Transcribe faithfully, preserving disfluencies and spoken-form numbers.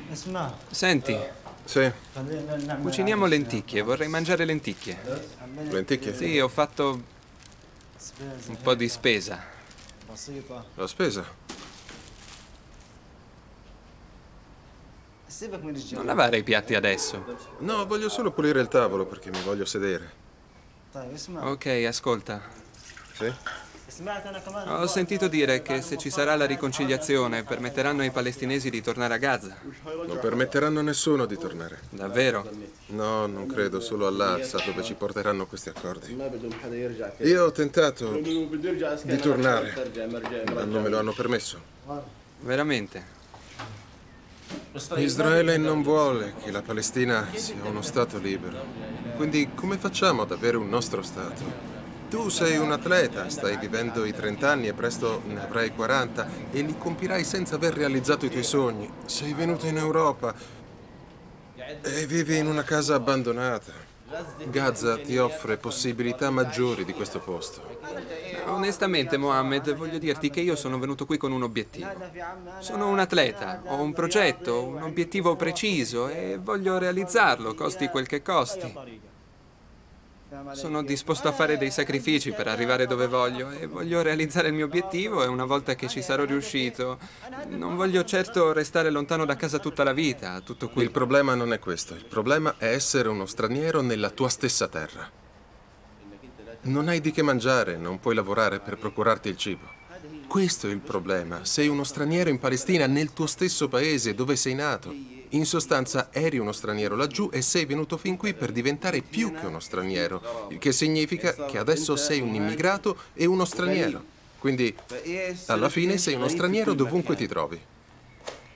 Senti, Sì, cuciniamo lenticchie, vorrei mangiare lenticchie. lenticchie? Sì, ho fatto un po' di spesa. La spesa? Non lavare i piatti adesso. No, voglio solo pulire il tavolo perché mi voglio sedere. Ok, ascolta. Sì? Ho sentito dire che se ci sarà la riconciliazione permetteranno ai palestinesi di tornare a Gaza. Non permetteranno a nessuno di tornare. Davvero? No, non credo, solo Allah sa dove ci porteranno questi accordi. Io ho tentato di tornare, ma non me lo hanno permesso. Veramente? Israele non vuole che la Palestina sia uno Stato libero. Quindi come facciamo ad avere un nostro Stato? Tu sei un atleta, stai vivendo i trenta anni e presto ne avrai quaranta e li compirai senza aver realizzato i tuoi sogni. Sei venuto in Europa e vivi in una casa abbandonata. Gaza ti offre possibilità maggiori di questo posto. Onestamente, Mohammed, voglio dirti che io sono venuto qui con un obiettivo. Sono un atleta, ho un progetto, un obiettivo preciso e voglio realizzarlo, costi quel che costi. Sono disposto a fare dei sacrifici per arrivare dove voglio e voglio realizzare il mio obiettivo e una volta che ci sarò riuscito, non voglio certo restare lontano da casa tutta la vita, tutto qui. Il problema non è questo, il problema è essere uno straniero nella tua stessa terra. Non hai di che mangiare, non puoi lavorare per procurarti il cibo. Questo è il problema. Sei uno straniero in Palestina, nel tuo stesso paese, dove sei nato. In sostanza, eri uno straniero laggiù e sei venuto fin qui per diventare più che uno straniero, il che significa che adesso sei un immigrato e uno straniero. Quindi, alla fine, sei uno straniero dovunque ti trovi.